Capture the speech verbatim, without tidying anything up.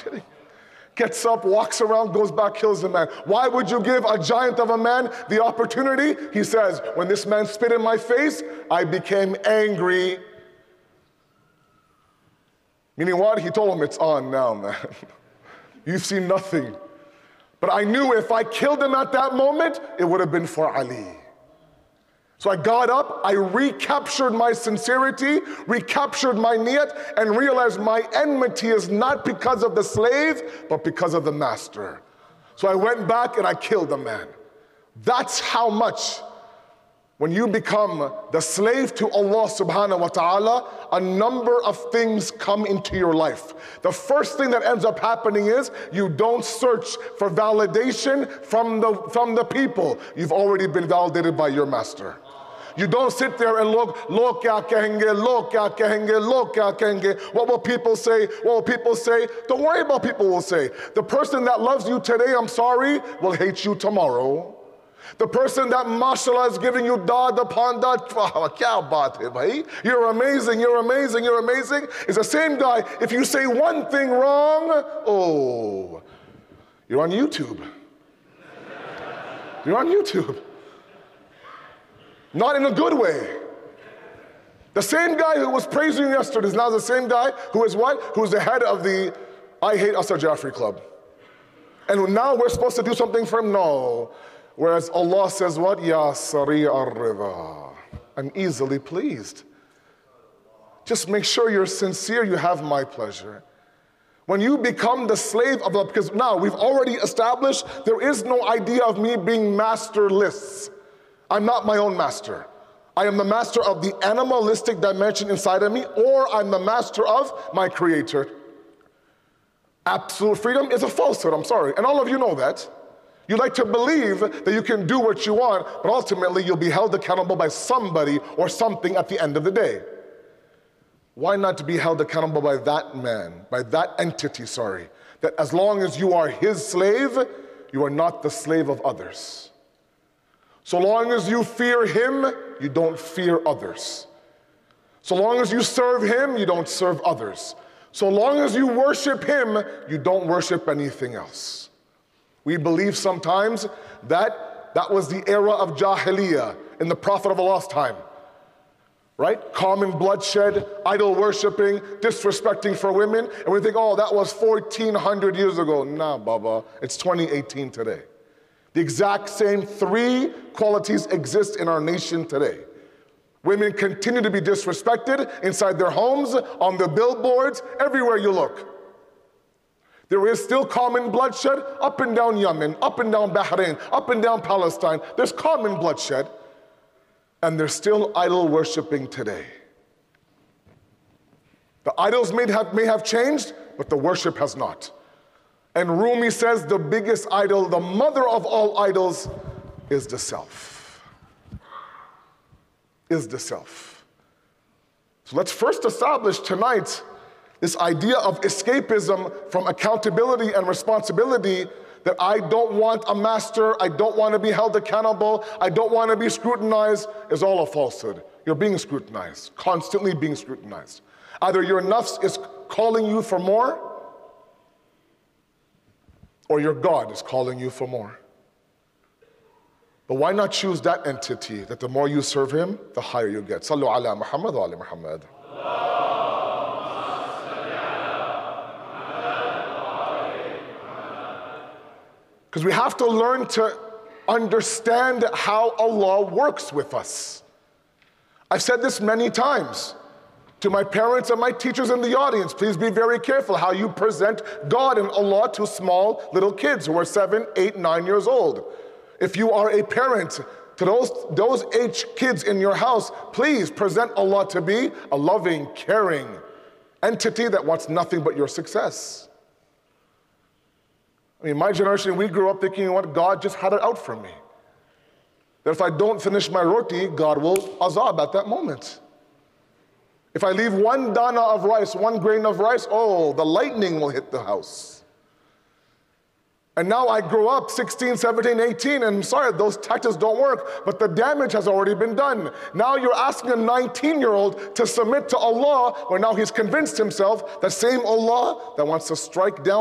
kidding. Gets up, walks around, goes back, kills the man. Why would you give a giant of a man the opportunity? He says, when this man spit in my face, I became angry. Meaning what? He told him, it's on now, man. You've seen nothing. But I knew if I killed him at that moment, it would have been for Ali. So I got up, I recaptured my sincerity, recaptured my niyat, and realized my enmity is not because of the slave, but because of the master. So I went back and I killed the man. That's how much, when you become the slave to Allah subhanahu wa ta'ala, a number of things come into your life. The first thing that ends up happening is you don't search for validation from the, from the people. You've already been validated by your master. You don't sit there and look, lo kya kahenge, lo kya kahenge, lo kya kahenge. What will people say? What will people say? Don't worry about what people will say. The person that loves you today, I'm sorry, will hate you tomorrow. The person that mashallah is giving you dad upon dad, kya baat hai bhai? You're amazing, you're amazing, you're amazing, is the same guy. If you say one thing wrong, oh, you're on YouTube. You're on YouTube. Not in a good way. The same guy who was praising you yesterday is now the same guy who is what? Who's the head of the I Hate Asghar Jafri Club. And now we're supposed to do something for him? No. Whereas Allah says what? Ya Sari ar-Rida. I'm easily pleased. Just make sure you're sincere, you have my pleasure. When you become the slave of Allah, because now we've already established there is no idea of me being masterless. I'm not my own master. I am the master of the animalistic dimension inside of me, or I'm the master of my creator. Absolute freedom is a falsehood, I'm sorry. And all of you know that. You like to believe that you can do what you want, but ultimately you'll be held accountable by somebody or something at the end of the day. Why not to be held accountable by that man, by that entity, sorry, that as long as you are his slave, you are not the slave of others. So long as you fear him, you don't fear others. So long as you serve him, you don't serve others. So long as you worship him, you don't worship anything else. We believe sometimes that that was the era of Jahiliyyah in the Prophet of Allah's time. Right? Common bloodshed, idol worshiping, disrespecting for women. And we think, oh, that was fourteen hundred years ago. Nah, Baba, it's twenty eighteen today. The exact same three qualities exist in our nation today. Women continue to be disrespected inside their homes, on the billboards, everywhere you look. There is still common bloodshed up and down Yemen, up and down Bahrain, up and down Palestine. There's common bloodshed. And there's still idol worshiping today. The idols may have, may have changed, but the worship has not. And Rumi says the biggest idol, the mother of all idols, is the self. Is the self. So let's first establish tonight this idea of escapism from accountability and responsibility, that I don't want a master, I don't want to be held accountable, I don't want to be scrutinized, is all a falsehood. You're being scrutinized, constantly being scrutinized. Either your nafs is calling you for more, or your God is calling you for more. But why not choose that entity, that the more you serve him, the higher you get? Sallu ala Muhammad wa ala Muhammad. Because we have to learn to understand how Allah works with us. I've said this many times to my parents and my teachers in the audience. Please be very careful how you present God and Allah to small little kids who are seven, eight, nine years old. If you are a parent to those, those age kids in your house, please present Allah to be a loving, caring entity that wants nothing but your success. I mean, my generation, we grew up thinking, what, God just had it out for me. That if I don't finish my roti, God will azab at that moment. If I leave one dana of rice, one grain of rice, oh, the lightning will hit the house. And now I grow up sixteen, seventeen, eighteen, and I'm sorry, those tactics don't work, but the damage has already been done. Now you're asking a nineteen-year-old to submit to Allah, where now he's convinced himself that same Allah that wants to strike down